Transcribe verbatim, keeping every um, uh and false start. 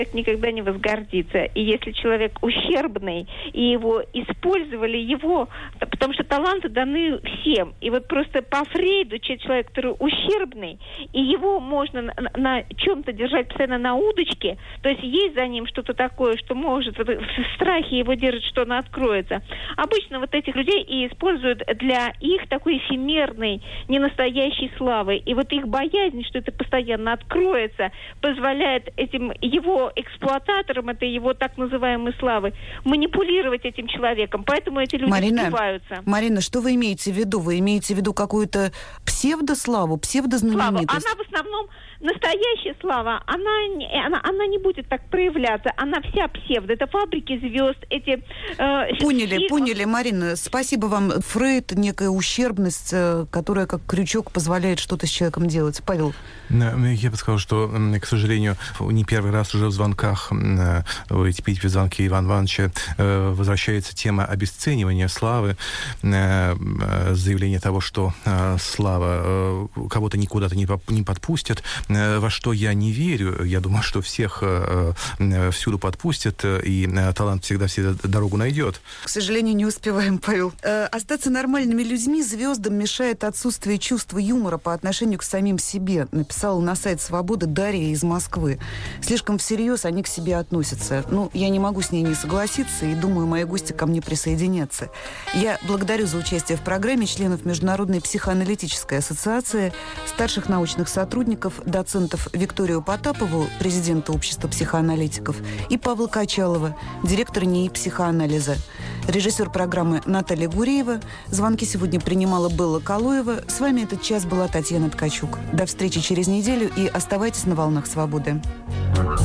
никогда не возгордится. И если человек ущербный, и его использовали, его... Потому что таланты даны всем. И вот просто по Фрейду человек, который ущербный, и его можно на, на чем-то держать постоянно на удочке, то есть есть за ним что-то такое, что может... Вот, в страхе его держит, что он откроется. Обычно вот этих людей и используют для их такой эфемерной, ненастоящей славы. И вот их боязнь, что это постоянно откроется, позволяет этим его эксплуататорам этой его так называемой славы манипулировать этим человеком. Поэтому эти люди Марина, сбиваются. Марина, что вы имеете в виду? Вы имеете в виду какую-то псевдославу, псевдознаменитость? Слава. Она в основном настоящая слава, она, она, она не будет так проявляться. Она вся псевдо. Это фабрики звезд, эти... Э, поняли, фильмы. поняли, Марина. Спасибо вам. Фрейд, некая ущербность, которая как крючок позволяет что-то с человеком делать. Павел? Я бы сказал, что, к сожалению, не первый раз уже в звонках, в эти пить звонки Ивана Ивановича возвращается тема обесценивания славы, заявление того, что слава кого-то никуда-то не подпустит, во что я не верю. Я думаю, что всех всюду подпустят, и талант всегда всегда дорогу найдет. К сожалению, не успеваем, Павел. Остаться нормальными людьми звездам мешает отсутствие чувства юмора по отношению к самим себе, написала на сайт «Свободы» Дарья из Москвы. Слишком всерьез они к себе относятся. Ну, я не могу с ней не согласиться, и думаю, мои гости ко мне присоединятся. Я благодарю за участие в программе членов Международной психоаналитической ассоциации, старших научных сотрудников, доцентов Викторию Потапову, президента Общества психоаналитиков, и Павла Качалова, директора НИИ психоанализа. Режиссер программы Наталья Гуреева. Звонки сегодня принимала Белла Калуева. С вами этот час была Татьяна Ткачук. До встречи через неделю и оставайтесь на волнах «Свободы».